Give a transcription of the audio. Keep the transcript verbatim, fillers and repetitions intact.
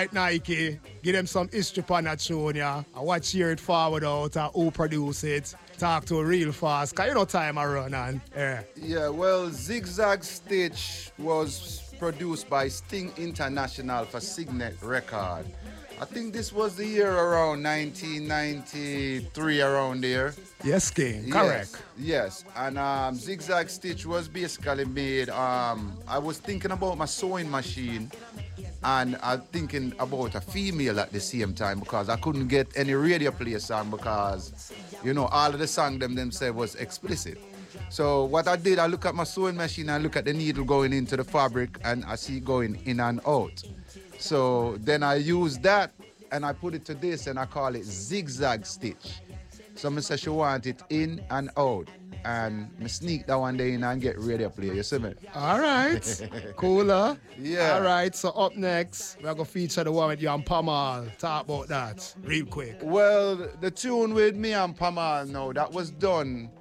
right, Nike. Give them some history on that tune, yeah. And watch hear it forward out and who produce it. Talk to it real fast, because you know time I run on. Yeah. Yeah, well, Zigzag Stitch was produced by Sting International for Signet Record. I think this was the year around nineteen ninety-three, around there. Yes, King. Correct. Yes, yes. And um, Zigzag Stitch was basically made. Um, I was thinking about my sewing machine, and I'm thinking about a female at the same time because I couldn't get any radio play song because, you know, all of the song them themselves was explicit. So what I did, I look at my sewing machine and look at the needle going into the fabric, and I see it going in and out. So then I use that and I put it to this and I call it Zigzag Stitch. So I say she want it in and out. And I sneak that one day in and get radio play. You see me? All right. Cooler. Yeah. All right. So up next, we're going to feature the one with you and Pamal. Talk about that real quick. Well, the tune with me and Pamal now, that was done